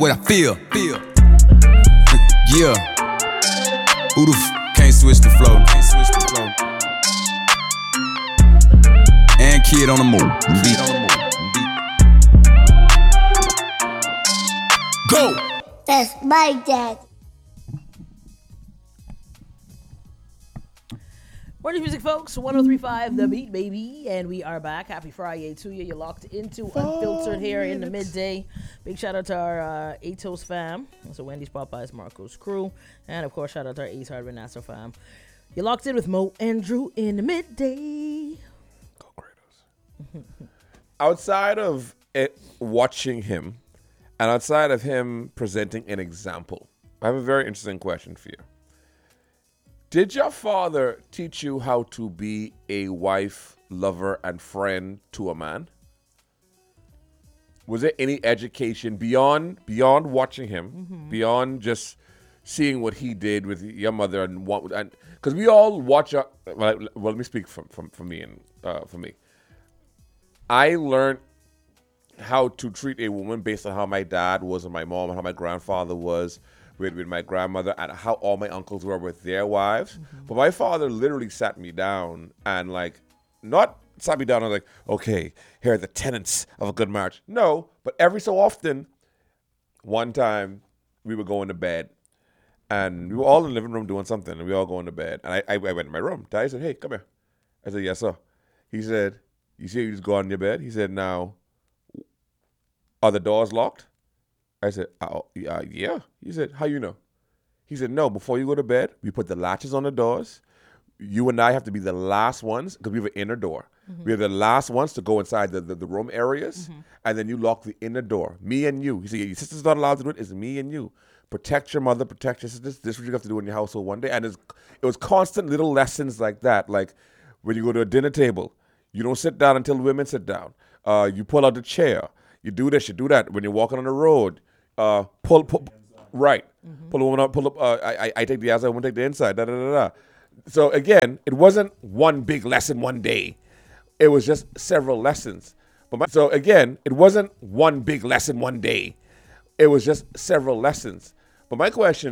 What I feel. Yeah. Who the can't switch the flow? And kid on the move. Go. That's my dad. Morning music, folks. 103.5 The Beat, baby. And we are back. Happy Friday to you. You're locked into Unfiltered here in the midday. Big shout out to our Atos fam. So Wendy's, Popeyes, Marco's crew. And, of course, shout out to our Ace Hardware Nassau fam. You're locked in with Mo Andrew in the midday. Go Kratos. Outside of watching him, and outside of him presenting an example, I have a very interesting question for you. Did your father teach you how to be a wife, lover, and friend to a man? Was there any education beyond watching him, beyond just seeing what he did with your mother, and because we all watch. Well, let me speak for me and for me. I learned how to treat a woman based on how my dad was and my mom and how my grandfather was with my grandmother and how all my uncles were with their wives. But my father literally sat me down and not sat me down and okay, here are the tenets of a good marriage. No, but every so often, one time we were going to bed and we were all in the living room doing something and we all going to bed. And I went in my room. Ty said, hey, come here. I said, yes, sir. He said, you see you just go on your bed? He said, now, are the doors locked? I said, yeah. He said, how you know? He said, no, before you go to bed, we put the latches on the doors. You and I have to be the last ones, because we have an inner door. We are the last ones to go inside the room areas, and then you lock the inner door. Me and you. He said, your sister's not allowed to do it. It's me and you. Protect your mother, protect your sisters. This is what you have to do in your household one day. And it was constant little lessons like that. Like when you go to a dinner table, you don't sit down until the women sit down. You pull out the chair. You do this, you do that. When you're walking on the road, pull right. Pull a woman up, I take the outside, I won't take the inside, So again, it wasn't one big lesson one day. It was just several lessons. It wasn't one big lesson one day. It was just several lessons. But my question